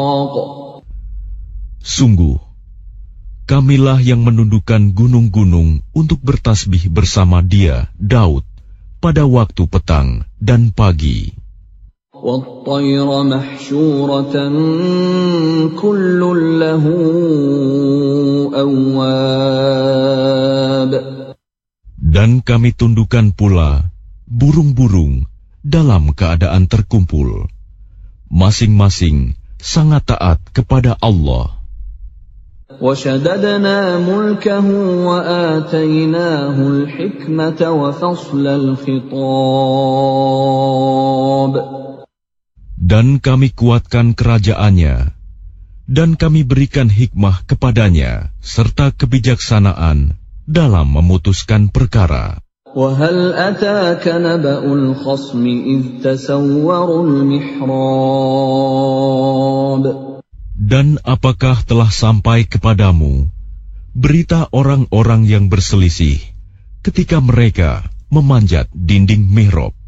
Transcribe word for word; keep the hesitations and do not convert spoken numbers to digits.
Sungguh, kamilah yang menundukkan gunung-gunung untuk bertasbih bersama dia, Daud, pada waktu petang dan pagi. وَالطَّيْرَ مَحْشُورَةً كُلٌّ لَهُ أَوَّابٌ. Dan kami tundukkan pula burung-burung dalam keadaan terkumpul, masing-masing sangat taat kepada Allah. وَشَدَدْنَا مُلْكَهُ وَآتَيْنَاهُ الْحِكْمَةَ وَفَصْلَ الْخِطَابِ. Dan kami kuatkan kerajaannya, dan kami berikan hikmah kepadanya, serta kebijaksanaan dalam memutuskan perkara. وَهَلْ أَتَاكَ نَبَأُ الْخَصْمِ إِذْ تَسَوَّرُوا الْمِحْرَابَ. Dan apakah telah sampai kepadamu berita orang-orang yang berselisih ketika mereka memanjat dinding mihrab?